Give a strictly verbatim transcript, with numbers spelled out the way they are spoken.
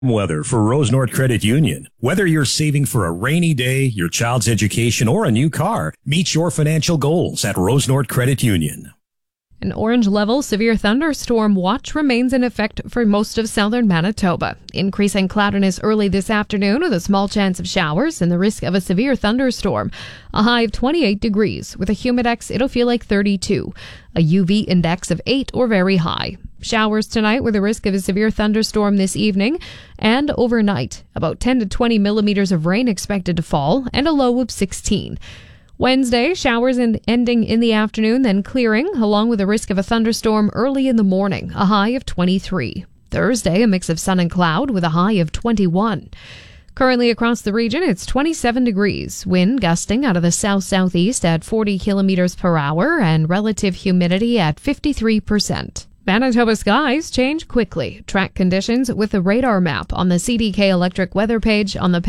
Weather for Rose North Credit Union. Whether you're saving for a rainy day, your child's education, or a new car, meet your financial goals at Rose North Credit Union. An orange level severe thunderstorm watch remains in effect for most of southern Manitoba. Increasing cloudiness early this afternoon with a small chance of showers and the risk of a severe thunderstorm. A high of twenty-eight degrees. With a humidex, it'll feel like thirty-two. A U V index of eight or very high. Showers tonight with a risk of a severe thunderstorm this evening and overnight. About ten to twenty millimeters of rain expected to fall and a low of sixteen. Wednesday, showers in, ending in the afternoon, then clearing, along with a risk of a thunderstorm early in the morning, a high of twenty-three. Thursday, a mix of sun and cloud with a high of twenty-one. Currently across the region, it's twenty-seven degrees. Wind gusting out of the south-southeast at forty kilometers per hour and relative humidity at fifty-three percent. Manitoba skies change quickly. Track conditions with the radar map on the C D K Electric weather page on the